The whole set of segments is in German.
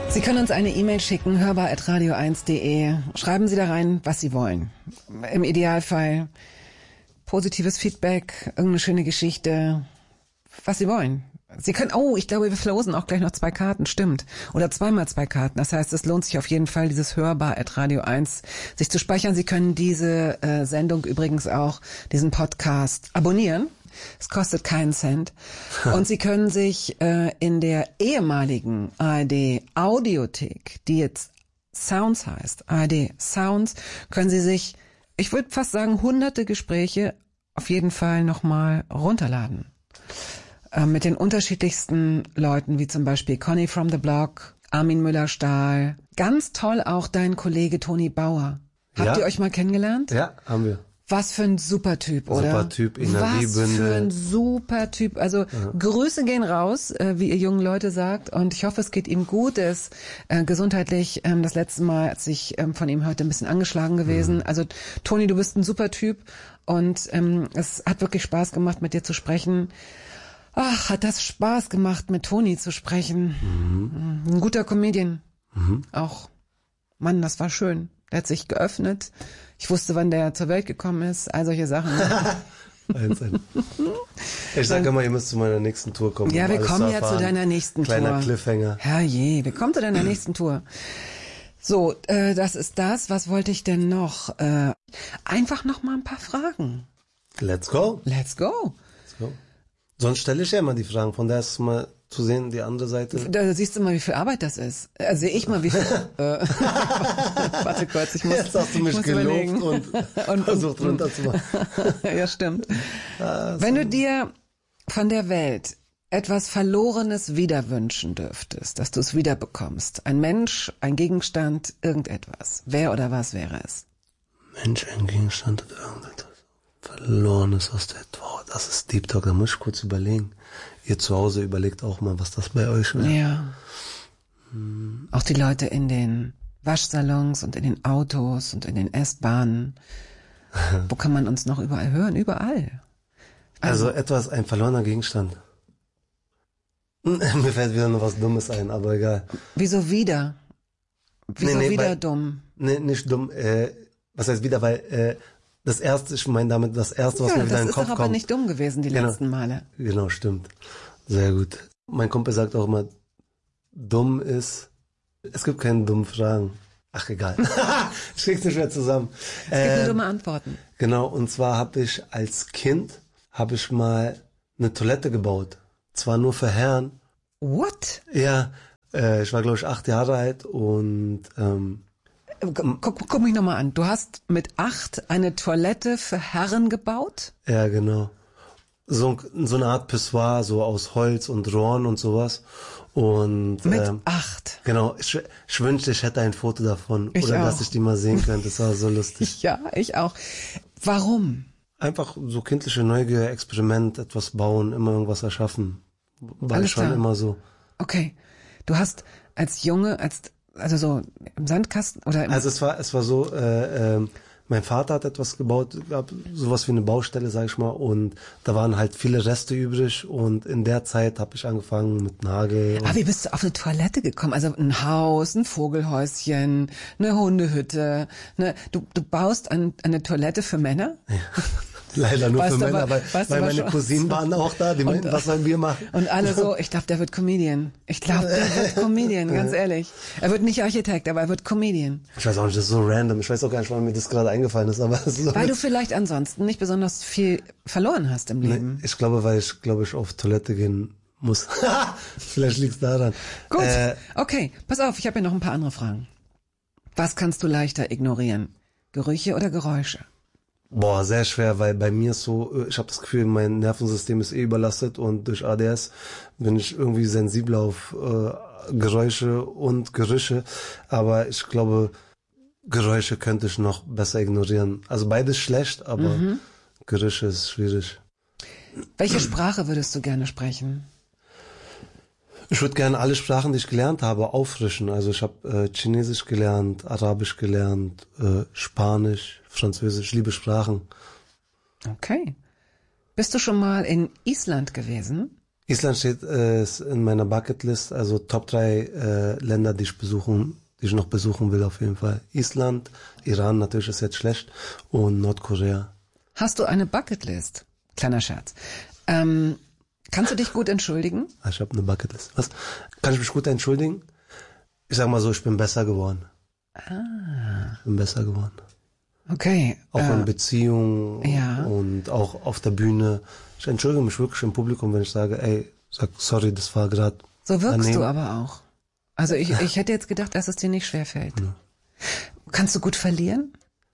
Sie können uns eine E-Mail schicken, hörbar@radio1.de. Schreiben Sie da rein, was Sie wollen. Im Idealfall positives Feedback, irgendeine schöne Geschichte, was Sie wollen. Sie können, ich glaube, wir verlosen auch gleich noch 2 Karten, stimmt. Oder 2x2 Karten. Das heißt, es lohnt sich auf jeden Fall, dieses hörbar@radio1 sich zu speichern. Sie können diese Sendung übrigens auch, diesen Podcast abonnieren. Es kostet keinen Cent. Und Sie können sich in der ehemaligen ARD Audiothek, die jetzt Sounds heißt, ARD Sounds, können Sie sich, ich würde fast sagen, hunderte Gespräche auf jeden Fall nochmal runterladen. Mit den unterschiedlichsten Leuten, wie zum Beispiel Conny from the Block, Armin Müller-Stahl. Ganz toll auch dein Kollege Toni Bauer. Habt ihr euch mal kennengelernt? Ja, haben wir. Was für ein super Typ, oder? Super Typ, Energiebündel. Was für ein super Typ. Also Grüße gehen raus, wie ihr jungen Leute sagt. Und ich hoffe, es geht ihm gut. Er ist gesundheitlich das letzte Mal, als ich von ihm heute ein bisschen angeschlagen gewesen. Also Toni, du bist ein super Typ. Und es hat wirklich Spaß gemacht, mit dir zu sprechen. Ach, hat das Spaß gemacht, mit Toni zu sprechen. Ein guter Comedian. Auch. Mann, das war schön. Der hat sich geöffnet. Ich wusste, wann der zur Welt gekommen ist. All solche Sachen. Ich sage immer, ihr müsst zu meiner nächsten Tour kommen. Ja, wir kommen ja zu deiner nächsten Tour. Kleiner Cliffhanger. Herrje, wir kommen zu deiner nächsten Tour. So, das ist das. Was wollte ich denn noch? Einfach noch mal ein paar Fragen. Let's go. Let's go. Sonst stelle ich ja immer die Fragen. Von daher ist es mal zu sehen, die andere Seite. Da siehst du mal, wie viel Arbeit das ist. Sehe ich mal, wie viel... warte kurz, ich muss... Jetzt hast du mich gelobt und versucht runterzumachen. Ja, stimmt. Wenn du dir von der Welt etwas Verlorenes wieder wünschen dürftest, dass du es wiederbekommst, ein Mensch, ein Gegenstand, irgendetwas, wer oder was wäre es? Mensch, ein Gegenstand oder irgendetwas Verlorenes aus der... Wow, das ist Deep Talk, da muss ich kurz überlegen. Ihr zu Hause überlegt auch mal, was das bei euch wäre. Ja. Auch die Leute in den Waschsalons und in den Autos und in den S-Bahnen. Wo kann man uns noch überall hören? Überall. Also etwas, ein verlorener Gegenstand. Mir fällt wieder noch was Dummes ein, aber egal. Wieso wieder? Wieso wieder dumm? Nee, nicht dumm. Was heißt wieder, weil das erste, ich meine damit das erste, was mir wieder in den Kopf kommt. Das ist doch aber nicht dumm gewesen, die letzten Male. Genau, stimmt. Sehr gut. Mein Kumpel sagt auch immer, dumm ist, es gibt keine dummen Fragen. Ach, egal. Ich krieg's nicht mehr zusammen. Es gibt nur dumme Antworten. Genau, und zwar habe ich als Kind, mal eine Toilette gebaut. Zwar nur für Herren. What? Ja, ich war, glaube ich, 8 Jahre alt und Guck mich nochmal an. Du hast mit 8 eine Toilette für Herren gebaut? Ja, genau. So eine Art Pissoir, so aus Holz und Rohren und sowas. Und mit 8? Genau. Ich wünschte, ich hätte ein Foto davon. Ich oder auch. dass ich die mal sehen könnte. Das war so lustig. Ja, ich auch. Warum? Einfach so kindliche Neugier, Experiment, etwas bauen, immer irgendwas erschaffen. War Alles schon klar. immer so. Okay. Du hast als Junge, also so im Sandkasten oder im Also es war so, mein Vater hat etwas gebaut, gab sowas wie eine Baustelle, sag ich mal, und da waren halt viele Reste übrig und in der Zeit habe ich angefangen mit Nagel. Wie bist du auf eine Toilette gekommen? Also ein Haus, ein Vogelhäuschen, eine Hundehütte, du baust eine Toilette für Männer? Ja. Leider nur Weißt für du Männer, aber- weißt du weil aber meine schon- Cousinen waren auch da, die meinten, was sollen wir machen? Und alle so, ich glaube, der wird Comedian. Ich glaube, der wird Comedian, ganz ehrlich. Er wird nicht Architekt, aber er wird Comedian. Ich weiß auch nicht, das ist so random. Ich weiß auch gar nicht, wann mir das gerade eingefallen ist, aber es ist so Weil du vielleicht ansonsten nicht besonders viel verloren hast im Leben. Ich glaube, weil ich, auf Toilette gehen muss. Vielleicht liegt's daran. Gut, okay, pass auf, ich habe hier noch ein paar andere Fragen. Was kannst du leichter ignorieren? Gerüche oder Geräusche? Boah, sehr schwer, weil bei mir ist so, ich habe das Gefühl, mein Nervensystem ist überlastet und durch ADS bin ich irgendwie sensibler auf Geräusche und Gerüche, aber ich glaube, Geräusche könnte ich noch besser ignorieren. Also beides schlecht, aber Gerüche ist schwierig. Welche Sprache würdest du gerne sprechen? Ich würde gerne alle Sprachen, die ich gelernt habe, auffrischen. Also ich habe Chinesisch gelernt, Arabisch gelernt, Spanisch, Französisch, ich liebe Sprachen. Okay. Bist du schon mal in Island gewesen? Island steht ist in meiner Bucketlist, also Top 3 Länder, die ich noch besuchen will auf jeden Fall. Island, Iran natürlich ist jetzt schlecht und Nordkorea. Hast du eine Bucketlist? Kleiner Scherz. Kannst du dich gut entschuldigen? Ich habe eine Bucketlist. Was? Kann ich mich gut entschuldigen? Ich sag mal so, ich bin besser geworden. Ich bin besser geworden. Okay. Auch in Beziehungen ja. und auch auf der Bühne. Ich entschuldige mich wirklich im Publikum, wenn ich sage, sag sorry, das war gerade. So wirkst du aber auch. Also ich hätte jetzt gedacht, dass es dir nicht schwerfällt. Ja. Kannst du gut verlieren?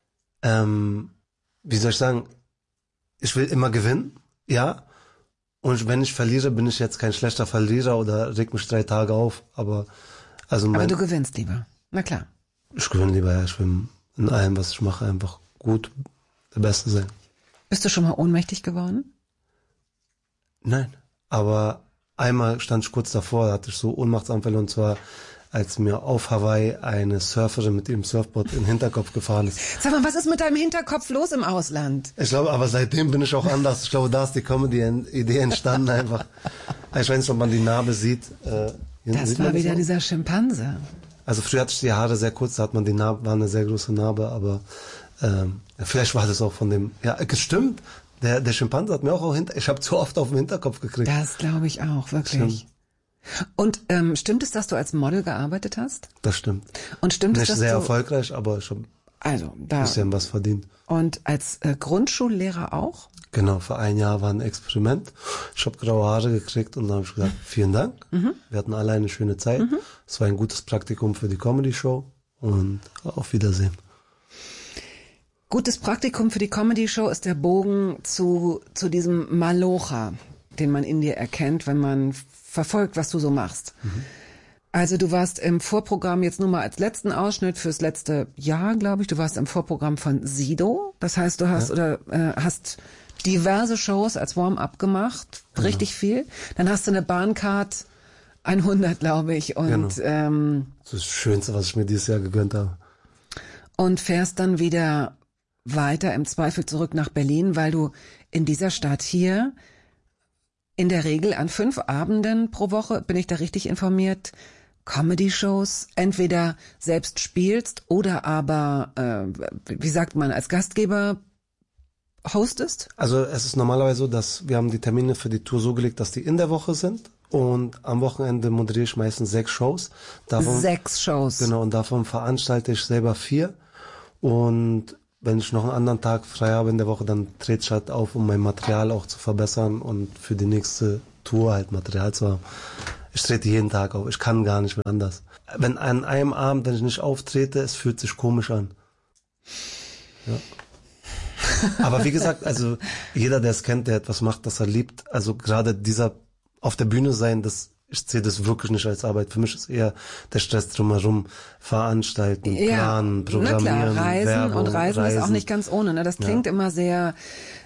Wie soll ich sagen? Ich will immer gewinnen, ja. Und wenn ich verliere, bin ich jetzt kein schlechter Verlierer oder reg mich 3 Tage auf. Aber du gewinnst lieber. Na klar. Ich gewinne lieber, ja. Ich will in allem, was ich mache, einfach gut der Beste sein. Bist du schon mal ohnmächtig geworden? Nein. Aber einmal stand ich kurz davor, da hatte ich so Ohnmachtsanfälle, und zwar, als mir auf Hawaii eine Surferin mit ihrem Surfboard in den Hinterkopf gefahren ist. Sag mal, was ist mit deinem Hinterkopf los im Ausland? Ich glaube, aber seitdem bin ich auch anders. Ich glaube, da ist die Comedy-Idee entstanden einfach. Ich weiß nicht, ob man die Narbe sieht. Das war wieder dieser Schimpanse. Also früher hatte ich die Haare sehr kurz, da hat man die Narbe, war eine sehr große Narbe, aber vielleicht war das auch von dem, ja, gestimmt. Der Schimpanse hat mir auch ich habe zu oft auf den Hinterkopf gekriegt. Das glaube ich auch, wirklich. Stimmt. Und stimmt es, dass du als Model gearbeitet hast? Das stimmt. Und stimmt Nicht es, dass sehr du erfolgreich, aber schon ein bisschen was verdient. Und als Grundschullehrer auch? Genau, für 1 Jahr war ein Experiment. Ich habe graue Haare gekriegt und dann habe ich gesagt, vielen Dank. Wir hatten alle eine schöne Zeit. Es war ein gutes Praktikum für die Comedy-Show und auf Wiedersehen. Gutes Praktikum für die Comedy-Show ist der Bogen zu diesem Malocha, den man in dir erkennt, wenn man verfolgt, was du so machst. Also du warst im Vorprogramm, jetzt nur mal als letzten Ausschnitt fürs letzte Jahr, glaube ich, du warst im Vorprogramm von Sido. Das heißt, du hast hast diverse Shows als Warm-up gemacht, richtig viel. Dann hast du eine Bahncard 100, glaube ich. Und das ist das Schönste, was ich mir dieses Jahr gegönnt habe. Und fährst dann wieder weiter im Zweifel zurück nach Berlin, weil du in dieser Stadt hier in der Regel an 5 Abenden pro Woche, bin ich da richtig informiert, Comedy-Shows entweder selbst spielst oder aber, wie sagt man, als Gastgeber hostest? Also es ist normalerweise so, dass wir haben die Termine für die Tour so gelegt, dass die in der Woche sind, und am Wochenende moderiere ich meistens 6 Shows. 6 Shows? Genau, und davon veranstalte ich selber 4, und wenn ich noch einen anderen Tag frei habe in der Woche, dann trete ich halt auf, um mein Material auch zu verbessern und für die nächste Tour halt Material zu haben. Ich trete jeden Tag auf. Ich kann gar nicht mehr anders. Wenn an einem Abend, wenn ich nicht auftrete, es fühlt sich komisch an. Ja. Aber wie gesagt, also jeder, der es kennt, der etwas macht, das er liebt, also gerade dieser auf der Bühne sein, ich sehe das wirklich nicht als Arbeit. Für mich ist eher der Stress drumherum, veranstalten, planen, programmieren, na klar, Werbung, Reisen ist auch nicht ganz ohne. Ne? Das klingt immer sehr,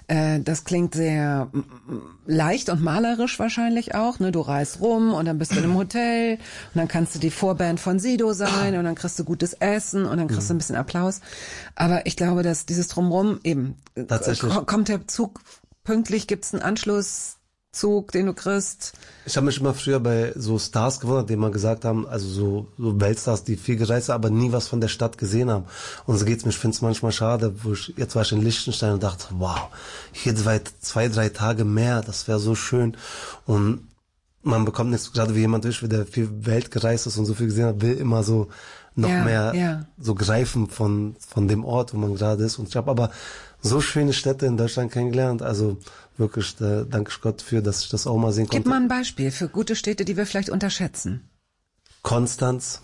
leicht und malerisch wahrscheinlich auch. Ne? Du reist rum und dann bist du in einem Hotel und dann kannst du die Vorband von Sido sein und dann kriegst du gutes Essen und dann kriegst du ein bisschen Applaus. Aber ich glaube, dass dieses Drumrum eben, kommt der Zug pünktlich, gibt's einen Anschlusszug, den du kriegst. Ich habe mich immer früher bei so Stars gewundert, die mal gesagt haben, also so Weltstars, die viel gereist haben, aber nie was von der Stadt gesehen haben. Und so geht's mir. Ich finde es manchmal schade, jetzt war ich in Liechtenstein und dachte, wow, hier 2-3 Tage mehr, das wäre so schön. Und man bekommt nicht, gerade wie jemand ist, der viel Welt gereist ist und so viel gesehen hat, will immer so noch mehr so greifen von dem Ort, wo man gerade ist. Und ich habe aber so schöne Städte in Deutschland kennengelernt, also wirklich, danke ich Gott für, dass ich das auch mal sehen konnte. Gib mal ein Beispiel für gute Städte, die wir vielleicht unterschätzen. Konstanz,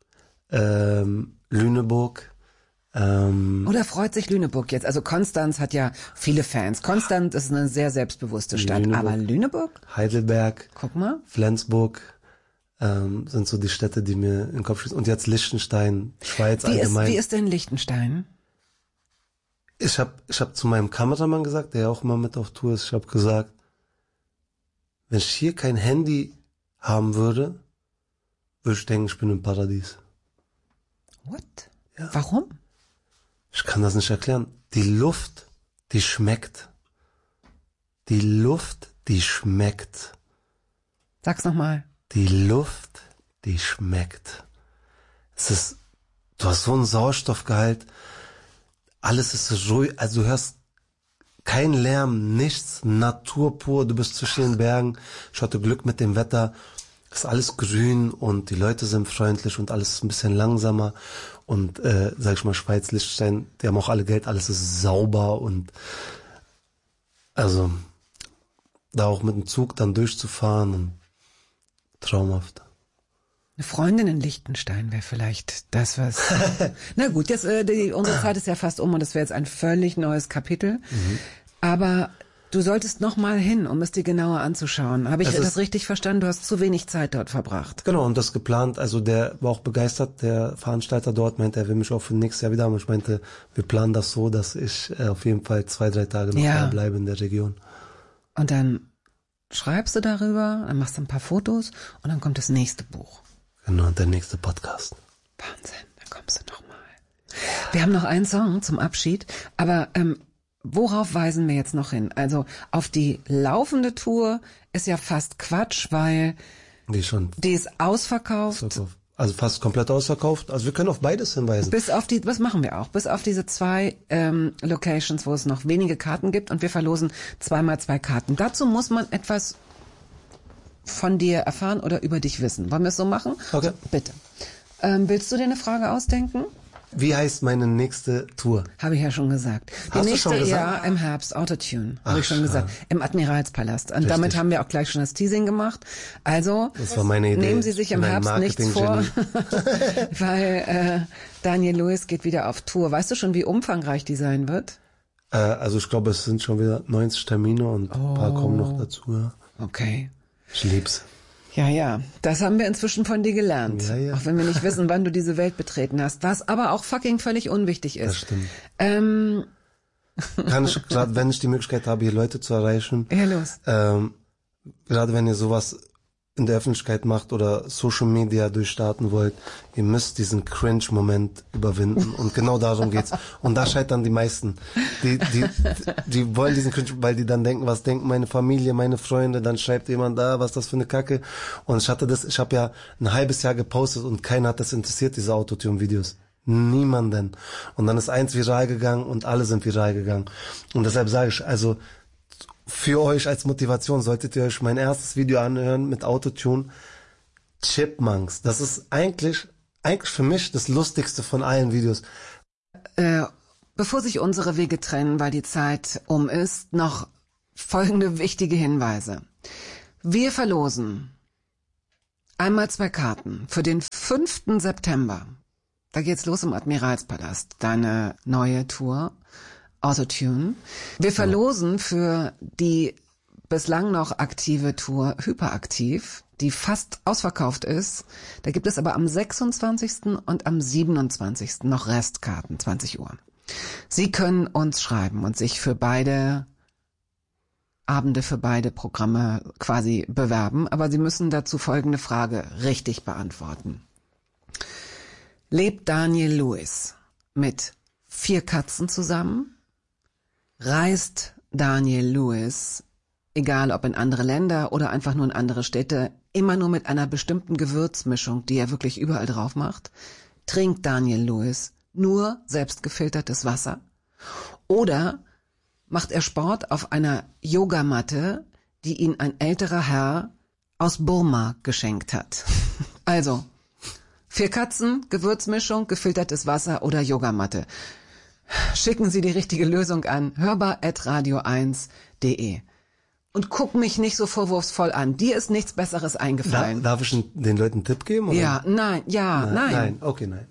Lüneburg. Oder freut sich Lüneburg jetzt? Also Konstanz hat ja viele Fans. Konstanz ist eine sehr selbstbewusste Stadt, aber Lüneburg? Heidelberg. Guck mal. Flensburg. Sind so die Städte, die mir in den Kopf schießen. Und jetzt Liechtenstein, Schweiz allgemein. Wie ist denn Liechtenstein? Ich hab zu meinem Kameramann gesagt, der ja auch immer mit auf Tour ist, ich habe gesagt, wenn ich hier kein Handy haben würde ich denken, ich bin im Paradies. What? Ja. Warum? Ich kann das nicht erklären. Die Luft, die schmeckt. Die Luft, die schmeckt. Sag's nochmal. Die Luft, die schmeckt. Du hast so einen Sauerstoffgehalt. Alles ist so ruhig, also du hörst kein Lärm, nichts, Natur pur, du bist zwischen den Bergen. Ich hatte Glück mit dem Wetter. Es ist alles grün und die Leute sind freundlich und alles ist ein bisschen langsamer. Und, sag ich mal, Schweiz, Liechtenstein, die haben auch alle Geld, alles ist sauber und, also, da auch mit dem Zug dann durchzufahren und traumhaft. Eine Freundin in Liechtenstein wäre vielleicht das, was... Na gut, jetzt, unsere Zeit ist ja fast um und das wäre jetzt ein völlig neues Kapitel. Aber du solltest noch mal hin, um es dir genauer anzuschauen. Habe ich das richtig verstanden? Du hast zu wenig Zeit dort verbracht. Genau, und das geplant. Also der war auch begeistert, der Veranstalter dort meinte, er will mich auch für nächstes Jahr wieder haben. Ich meinte, wir planen das so, dass ich auf jeden Fall 2-3 Tage noch da bleibe in der Region. Und dann schreibst du darüber, dann machst du ein paar Fotos und dann kommt das nächste Buch. Genau, der nächste Podcast. Wahnsinn, dann kommst du noch mal. Wir haben noch einen Song zum Abschied, aber worauf weisen wir jetzt noch hin? Also auf die laufende Tour ist ja fast Quatsch, weil die ist ausverkauft. Also fast komplett ausverkauft. Also wir können auf beides hinweisen. Was machen wir auch? Bis auf diese 2 Locations, wo es noch wenige Karten gibt und wir verlosen 2x2 Karten. Dazu muss man etwas von dir erfahren oder über dich wissen. Wollen wir es so machen? Okay. Bitte. Willst du dir eine Frage ausdenken? Wie heißt meine nächste Tour? Habe ich ja schon gesagt. Die nächste, ja, im Herbst, Autotune, habe ich schon gesagt. Im Admiralspalast. Und richtig. Damit haben wir auch gleich schon das Teasing gemacht. Also, das war meine Idee. Nehmen Sie sich im Herbst nichts vor, weil Daniel Lewis geht wieder auf Tour. Weißt du schon, wie umfangreich die sein wird? Also ich glaube, es sind schon wieder 90 Termine und ein paar kommen noch dazu. Ja. Okay. Ich lieb's. Ja, das haben wir inzwischen von dir gelernt. Ja. Auch wenn wir nicht wissen, wann du diese Welt betreten hast. Was aber auch fucking völlig unwichtig ist. Das stimmt. Kann ich, gerade wenn ich die Möglichkeit habe, hier Leute zu erreichen. Ja, los. Gerade wenn ihr sowas in der Öffentlichkeit macht oder Social Media durchstarten wollt, ihr müsst diesen Cringe-Moment überwinden. Und genau darum geht's. Und da scheitern die meisten. Die wollen diesen Cringe, weil die dann denken, was denken meine Familie, meine Freunde, dann schreibt jemand da, was ist das für eine Kacke. Und ich habe ja ein halbes Jahr gepostet und keiner hat das interessiert, diese Autotune-Videos. Niemanden. Und dann ist eins viral gegangen und alle sind viral gegangen. Und deshalb sage ich, also, für euch als Motivation solltet ihr euch mein erstes Video anhören mit Autotune. Chipmunks. Das ist eigentlich für mich das lustigste von allen Videos. Bevor sich unsere Wege trennen, weil die Zeit um ist, noch folgende wichtige Hinweise. Wir verlosen einmal 2 Karten für den 5. September. Da geht's los im Admiralspalast. Deine neue Tour. Autotune. Wir verlosen für die bislang noch aktive Tour Hyperaktiv, die fast ausverkauft ist. Da gibt es aber am 26. und am 27. noch Restkarten, 20 Uhr. Sie können uns schreiben und sich für beide Abende, für beide Programme quasi bewerben, aber Sie müssen dazu folgende Frage richtig beantworten. Lebt Daniel Lewis mit 4 Katzen zusammen? Reist Daniel Lewis, egal ob in andere Länder oder einfach nur in andere Städte, immer nur mit einer bestimmten Gewürzmischung, die er wirklich überall drauf macht? Trinkt Daniel Lewis nur selbstgefiltertes Wasser? Oder macht er Sport auf einer Yogamatte, die ihn ein älterer Herr aus Burma geschenkt hat? Also, 4 Katzen, Gewürzmischung, gefiltertes Wasser oder Yogamatte. Schicken Sie die richtige Lösung an hörbar@radio1.de. Und guck mich nicht so vorwurfsvoll an. Dir ist nichts Besseres eingefallen. Darf ich den Leuten einen Tipp geben? Oder? Ja, nein. Nein, okay, nein.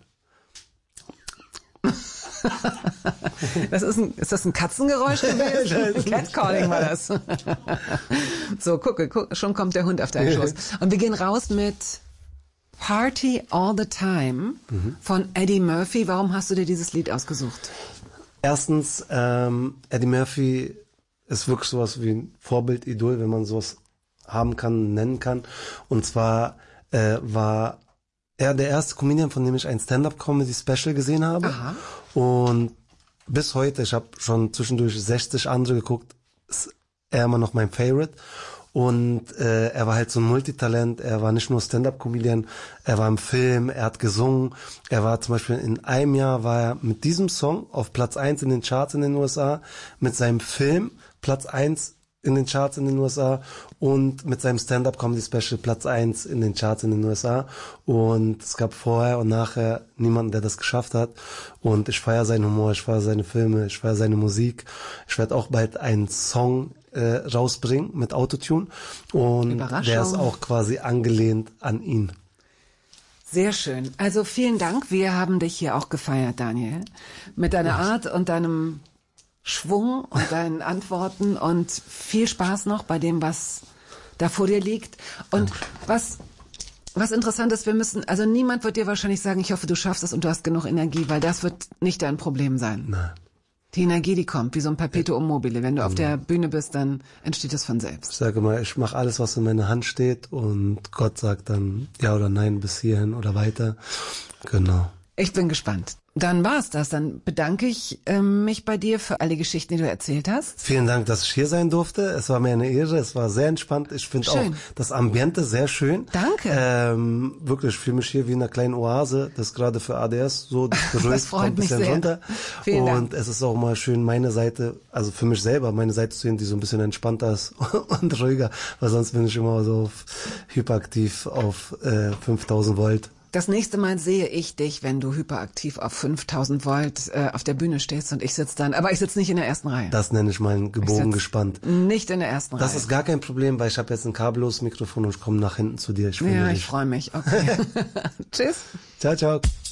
Ist das ein Katzengeräusch gewesen? Catcalling war das. So, guck, schon kommt der Hund auf deinen Schoß. Und wir gehen raus mit Party All the Time von Eddie Murphy. Warum hast du dir dieses Lied ausgesucht? Erstens, Eddie Murphy ist wirklich sowas wie ein Vorbild, Idol, wenn man sowas haben kann, nennen kann. Und zwar war er der erste Comedian, von dem ich ein Stand-Up-Comedy-Special gesehen habe. Aha. Und bis heute, ich habe schon zwischendurch 60 andere geguckt, ist er immer noch mein Favorite. und er war halt so ein Multitalent. Er war nicht nur Stand-up-Comedian, er war im Film, er hat gesungen. Er war zum Beispiel in einem Jahr war er mit diesem Song auf Platz 1 in den Charts in den USA, mit seinem Film Platz 1 in den Charts in den USA und mit seinem Stand-Up-Comedy-Special Platz 1 in den Charts in den USA. Und es gab vorher und nachher niemanden, der das geschafft hat. Und ich feiere seinen Humor, ich feiere seine Filme, ich feiere seine Musik. Ich werde auch bald einen Song rausbringen mit Autotune. Und der ist auch quasi angelehnt an ihn. Sehr schön. Also vielen Dank. Wir haben dich hier auch gefeiert, Daniel. Mit deiner Art und deinem Schwung und deinen Antworten und viel Spaß noch bei dem, was da vor dir liegt. Und was interessant ist, also niemand wird dir wahrscheinlich sagen, ich hoffe, du schaffst es und du hast genug Energie, weil das wird nicht dein Problem sein. Nein. Die Energie, die kommt, wie so ein Perpetuum mobile. Wenn du auf der Bühne bist, dann entsteht es von selbst. Ich sage mal, ich mache alles, was in meiner Hand steht und Gott sagt dann ja oder nein bis hierhin oder weiter. Genau. Ich bin gespannt. Dann war's das. Dann bedanke ich mich bei dir für alle Geschichten, die du erzählt hast. Vielen Dank, dass ich hier sein durfte. Es war mir eine Ehre. Es war sehr entspannt. Ich finde auch das Ambiente sehr schön. Danke. Wirklich, ich fühle mich hier wie in einer kleinen Oase. Das ist gerade für ADS so. Das freut kommt ein bisschen mich sehr. runter. Vielen Dank. Und es ist auch mal schön, meine Seite, also für mich selber, meine Seite zu sehen, die so ein bisschen entspannter ist und ruhiger. Weil sonst bin ich immer so hyperaktiv auf 5000 Volt. Das nächste Mal sehe ich dich, wenn du hyperaktiv auf 5000 Volt auf der Bühne stehst und ich sitze dann, aber ich sitze nicht in der ersten Reihe. Das nenne ich mein gebogen gespannt. Nicht in der ersten Reihe. Das ist gar kein Problem, weil ich habe jetzt ein kabelloses Mikrofon und ich komme nach hinten zu dir. Ich freue mich. Okay. Tschüss. Ciao, ciao.